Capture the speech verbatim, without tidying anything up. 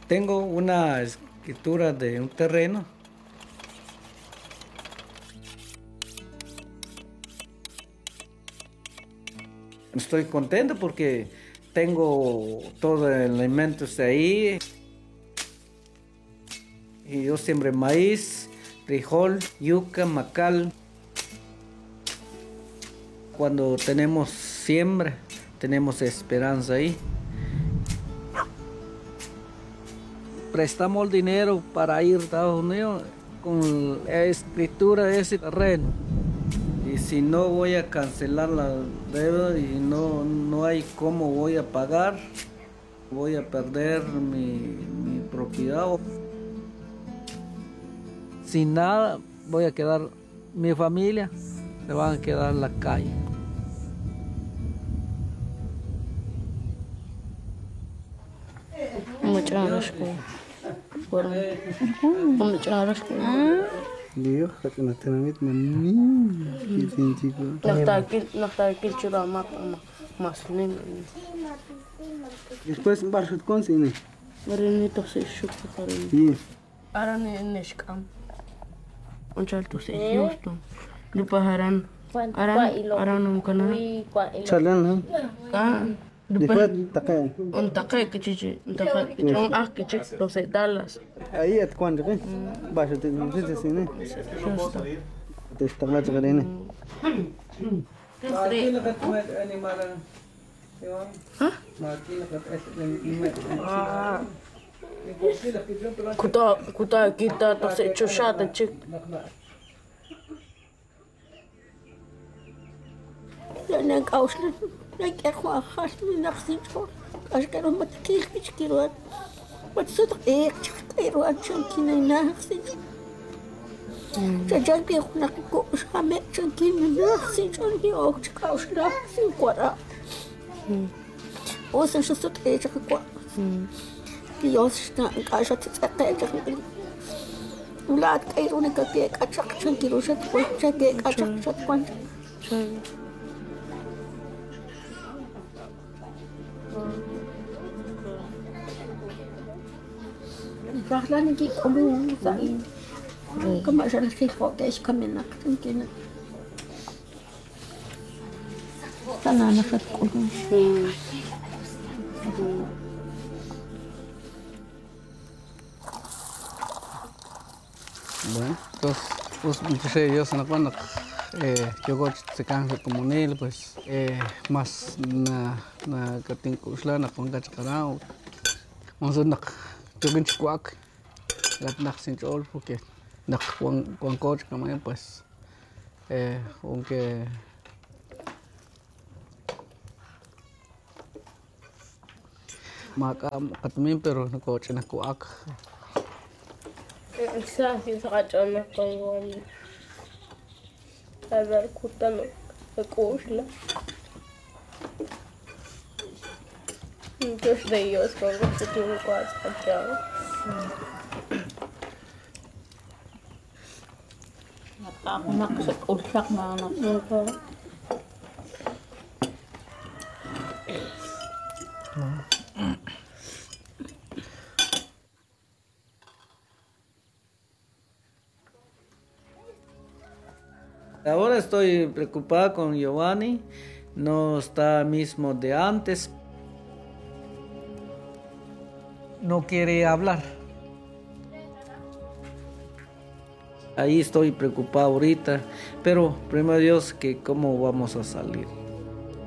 Tengo una escritura de un terreno. Estoy contento porque tengo todo el alimento ahí. Y yo siembré maíz, frijol, yuca, macal. Cuando tenemos siembra, tenemos esperanza ahí. Prestamos el dinero para ir a Estados Unidos con la escritura de ese terreno. Y si no, voy a cancelar la deuda y no, no hay cómo voy a pagar. Voy a perder mi, mi propiedad. Sin nada, voy a quedar, mi familia se van a quedar en la calle. Muchas gracias. Muchas gracias. Dios, que no tenemos mani, que sin chico. No está aquí, no está aquí el churro más más lindo. Después bajo con cine. Marinito se chupa para mí. Sí. Ahora ni en escam. Un chalto se justo. Después harán, harán, harán un canal. Chalan, ¿no? Ah. Después takai. Un taque que chichi, un taque que un ah que chichi, los Dallas. Ahí at cuando que bajo te no sé si ne. Justo. Te está la chagarene. Aquí la que tuve animal. ¿Ah? Aquí la que Ah. Kuta kuta kita to se chushata chik. لأن كاوشنا نكيرخوا خاشني نخسيتو اش كانوا متكيل كيش كيروات وتصدق ايه كيروات شنكينا نخسيتو جاجا بيخنا كوش خامي شنكينا نخسيتو ني اوك كاوشنا سيكورا وسن شو صوت ايه كوا يوسنا كاشا تسقى جاكي ولاد كيروني كيك اتشق شنكيرو شت كيك اتشق شت كوان Rahla niki komu sai. Kama jara si fote is kamena kinkina. Tana na fat komu. Bueno, entonces, pues empecé yo en la cuando eh, yo se cansa como él, pues eh, más na na kating kusla na pang kachakarao. Vamos a nak tugin squawk. Lat nak sin chol porque nak kuang kuang coach como pues eh aunque maka katmin pero na coach na kuak. Exacto, sa kachana pangwan. Agar kutano kusla. Entonces de ellos con los que tienen cuatro cachados. Ako nakasag-ulsak na anak. Ahora estoy preocupada con Giovanni, no está mismo de antes. No quiere hablar. Ahí estoy preocupado ahorita, pero primero Dios que cómo vamos a salir.